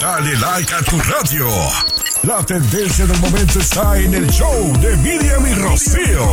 Dale like a tu radio. La tendencia del momento está en el show de Miriam y Rocío.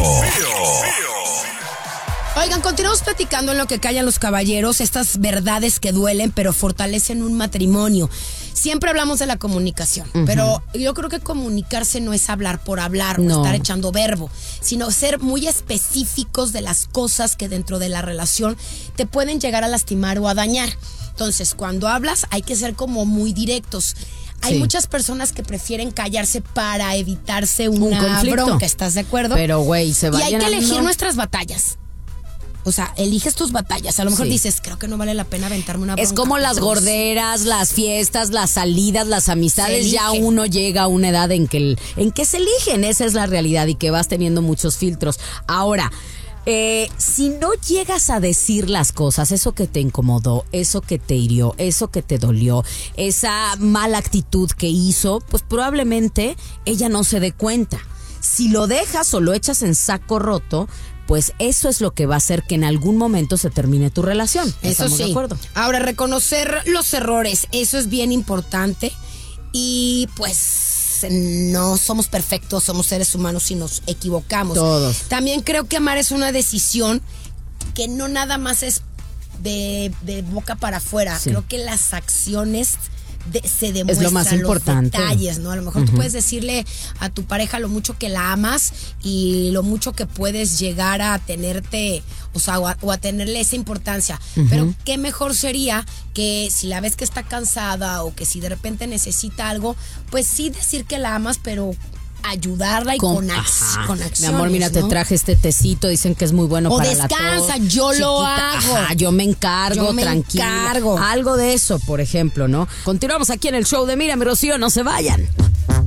Oigan, continuamos platicando en lo que callan los caballeros, estas verdades que duelen pero fortalecen un matrimonio. Siempre hablamos de la comunicación, pero yo creo que comunicarse no es hablar por hablar o estar echando verbo, sino ser muy específicos de las cosas que dentro de la relación te pueden llegar a lastimar o a dañar. Entonces, cuando hablas hay que ser como muy directos. Hay muchas personas que prefieren callarse para evitarse una bronca, ¿estás de acuerdo? Pero, güey, se vayan. Y hay que elegir nuestras batallas. O sea, eliges tus batallas. A lo mejor dices, creo que no vale la pena aventarme una bronca. Es como las gorderas, las fiestas, las salidas, las amistades. Ya uno llega a una edad en que se eligen. Esa es la realidad y que vas teniendo muchos filtros. Ahora, si no llegas a decir las cosas, eso que te incomodó, eso que te hirió, eso que te dolió, esa mala actitud que hizo, pues probablemente ella no se dé cuenta. Si lo dejas o lo echas en saco roto, pues eso es lo que va a hacer que en algún momento se termine tu relación. Eso sí. ¿De acuerdo? Ahora, reconocer los errores, eso es bien importante. Y pues no somos perfectos, somos seres humanos y nos equivocamos. Todos. También creo que amar es una decisión que no nada más es de boca para afuera. Sí. Creo que las acciones se demuestran, es lo más importante. Los detalles, ¿no? A lo mejor tú puedes decirle a tu pareja lo mucho que la amas y lo mucho que puedes llegar a tenerte, o sea, o a tenerle esa importancia. Pero qué mejor sería que si la ves que está cansada o que si de repente necesita algo, pues sí decir que la amas, pero ayudarla y con acciones. Mi amor, mira, te traje este tecito, dicen que es muy bueno para la tos. O descansa, yo lo hago. Yo me encargo, tranquila. Algo de eso, por ejemplo, ¿no? Continuamos aquí en el show de Miriam y Rocío, no se vayan.